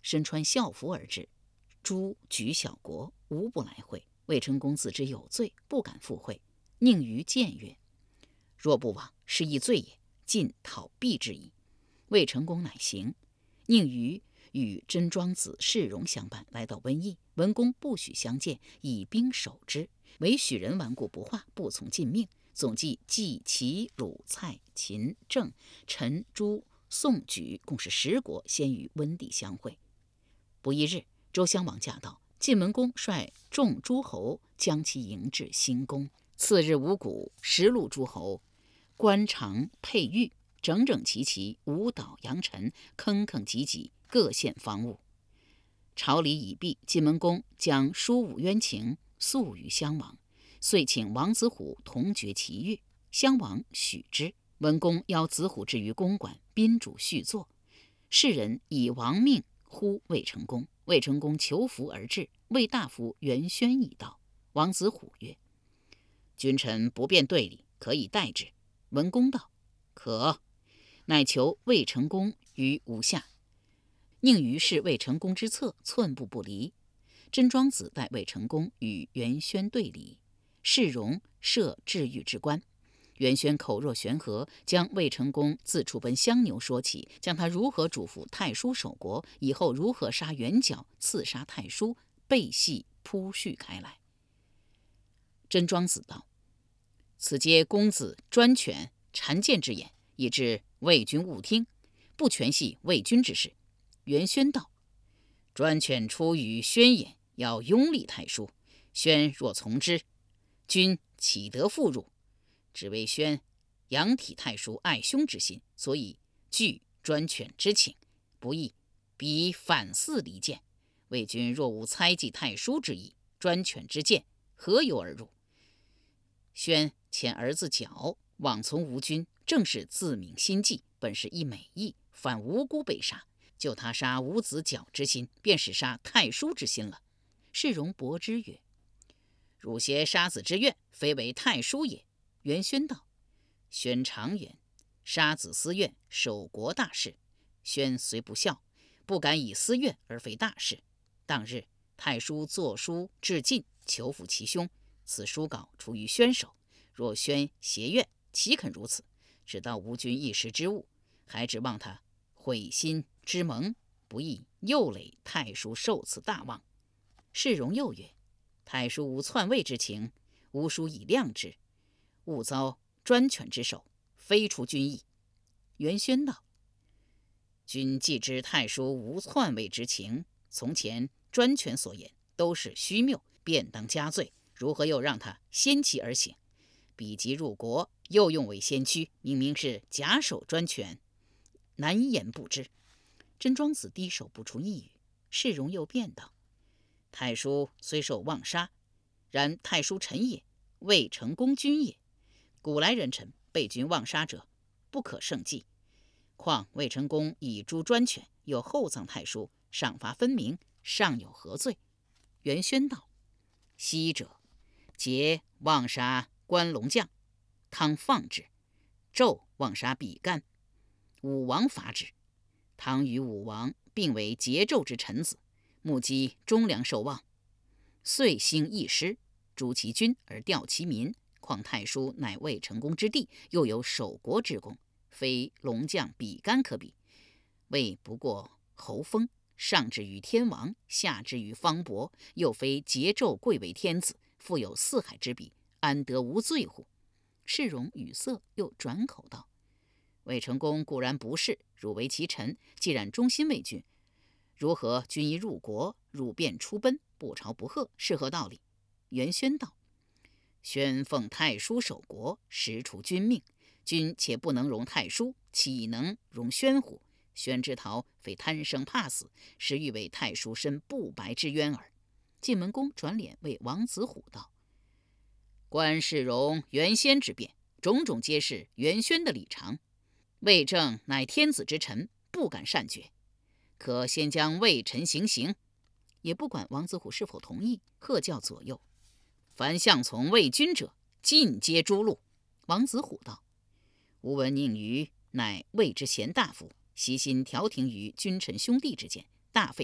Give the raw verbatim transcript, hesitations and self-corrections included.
身穿校服而至，诸举小国无不来会。魏成功自知有罪，不敢赴会。宁于谏曰：若不往，是亦罪也，尽讨避之矣。魏成功乃行。宁于与真庄子、世荣相伴，来到温邑。文公不许相见，以兵守之，唯许人顽固不化，不从进命。总计冀、齐、鲁、蔡、秦、郑、陈、朱、宋、举共是十国，先于温地相会。不一日，周襄王驾到，晋文公率众诸侯将其迎至兴宫。次日五鼓，十路诸侯官长佩玉，整整齐齐，舞蹈扬尘，铿铿汲汲，各献方物。朝礼已毕，晋文公将书武冤情诉与襄王，遂请王子虎同决其乐。襄王许之。文公邀子虎至于公馆，宾主叙作。世人以王命呼魏成功。魏成功求服而至，魏大夫元宣已到。王子虎曰：君臣不便对礼，可以代之。文公道：可。乃求魏成功于吴下。宁于是魏成功之侧，寸步不离。真庄子代魏成功与元宣对礼，世荣设治狱之官。元宣口若悬河，将魏成功自处奔相牛说起，将他如何嘱咐太叔守国，以后如何杀元角、刺杀太叔，背细铺叙开来。真庄子道：此皆公子专权谗见之言，以致魏君误听，不全系魏君之事。元宣道：专权出于宣言，要拥立太叔，宣若从之，君岂得复入？只为宣仰体太叔爱兄之心，所以据专权之请，不义彼反似离间。魏君若无猜忌太叔之意，专权之见何由而入？宣遣儿子角妄从吴君，正是自泯心计，本是一美意，反无辜被杀。就他杀伍子角之心，便是杀太叔之心了。世荣驳之曰：汝挟杀子之怨，非为太叔也。元宣道：宣常言，杀子私怨，守国大事。宣虽不孝，不敢以私怨而非大事。当日太叔作书致晋，求抚其兄，此书稿出于宣手。若宣挟怨，岂肯如此？只道吴君一时之误，还指望他悔心之盟，不亦又累太叔受此大望。世荣又曰：太叔无篡位之情，吾书以谅之，勿遭专权之手，非出君意。元宣道：君既知太叔无篡位之情，从前专权所言都是虚谬，便当加罪，如何又让他先期而行？彼即入国，又用为先驱，明明是假手专权，难言不知。真庄子低首不出一语。世荣又辩道：太叔虽受妄杀，然太叔臣也，未成功君也。古来人臣被君妄杀者，不可胜计。况魏成功以诛专权，又厚葬太叔，赏罚分明，尚有何罪？元宣道：昔者桀妄杀关龙将，汤放之；纣妄杀比干，武王伐之。汤与武王并为桀纣之臣子，目击忠良受望，遂兴义师，诛其君而调其民。况太叔乃魏成功之弟，又有守国之功，非龙将比干可比。魏不过侯封，上至于天王，下至于方伯，又非桀纣贵为天子，复有四海之比，安得无罪乎？世荣语塞，又转口道：魏成功固然不是，汝为其臣，既然忠心为君，如何君一入国，汝便出奔，不朝不贺，是何道理？元宣道：宣奉太叔守国，实除君命，君且不能容太叔，岂能容宣乎？宣之逃，非贪生怕死，是欲为太叔申不白之冤耳。晋文公转脸为王子虎道：观世荣、元先之辩，种种皆是元宣的理常。魏正乃天子之臣，不敢擅决，可先将魏臣行刑。也不管王子虎是否同意，喝叫左右：凡向从魏君者，尽皆诛戮。王子虎道：吾闻宁于乃魏之贤大夫，悉心调停于君臣兄弟之间，大费